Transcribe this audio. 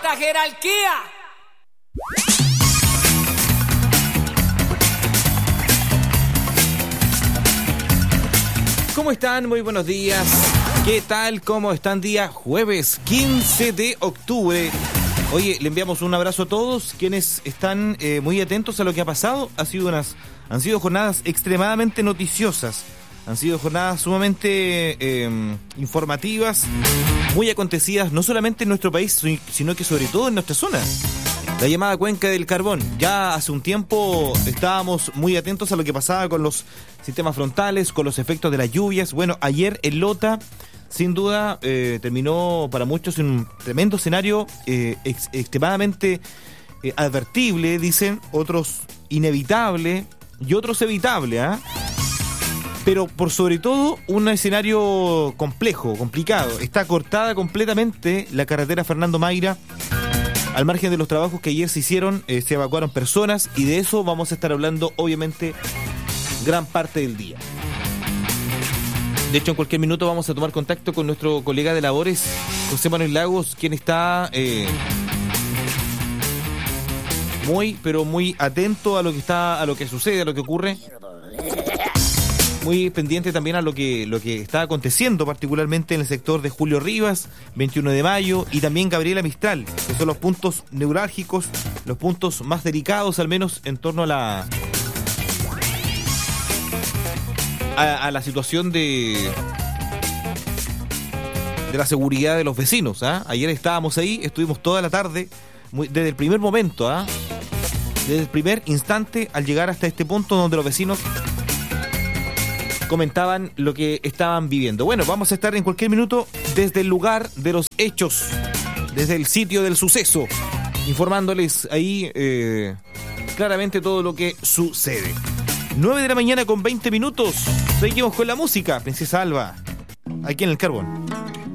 alta jerarquía. ¿Cómo están? Muy buenos días. ¿Qué tal? ¿Cómo están? Día jueves 15 de octubre. Oye, le enviamos un abrazo a todos quienes están muy atentos a lo que ha pasado. Han sido jornadas extremadamente noticiosas. Han sido jornadas sumamente informativas, muy acontecidas, no solamente en nuestro país, sino que sobre todo en nuestra zona. La llamada Cuenca del Carbón. Ya hace un tiempo estábamos muy atentos a lo que pasaba con los sistemas frontales, con los efectos de las lluvias. Bueno, ayer en Lota, sin duda, terminó para muchos en un tremendo escenario extremadamente advertible, dicen, otros inevitable y otros evitable, pero por sobre todo un escenario complejo, complicado. Está cortada completamente la carretera Fernando Mayra. Al margen de los trabajos que ayer se hicieron, se evacuaron personas y de eso vamos a estar hablando obviamente gran parte del día. De hecho, en cualquier minuto vamos a tomar contacto con nuestro colega de labores, José Manuel Lagos, quien está muy atento a lo que sucede, a lo que ocurre. Muy pendiente también a lo que está aconteciendo, particularmente en el sector de Julio Rivas, 21 de mayo, y también Gabriela Mistral, que son los puntos neurálgicos, los puntos más delicados, al menos en torno a la situación de la seguridad de los vecinos. Ayer estábamos ahí, estuvimos toda la tarde, desde el primer momento, desde el primer instante al llegar hasta este punto donde los vecinos comentaban lo que estaban viviendo. Bueno, vamos a estar en cualquier minuto desde el lugar de los hechos, desde el sitio del suceso, informándoles ahí claramente todo lo que sucede. 9 de la mañana con 20 minutos. Seguimos con la música, Princesa Alba, aquí en el Carbón.